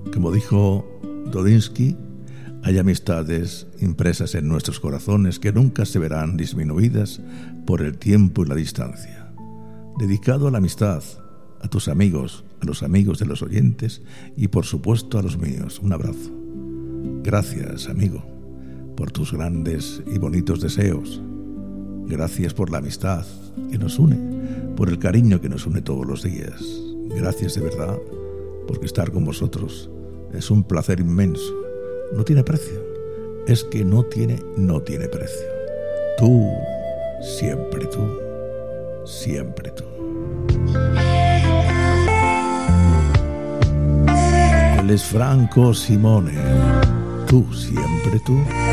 Como dijo Dodinsky, hay amistades impresas en nuestros corazones que nunca se verán disminuidas por el tiempo y la distancia. Dedicado a la amistad, a tus amigos, a los amigos de los oyentes y por supuesto a los míos, un abrazo. Gracias, amigo, por tus grandes y bonitos deseos. Gracias por la amistad que nos une, por el cariño que nos une todos los días. Gracias de verdad, porque estar con vosotros es un placer inmenso. No tiene precio. Es que no tiene precio. Tú, siempre tú, siempre tú. Él es Franco Simone. Tú, siempre tú.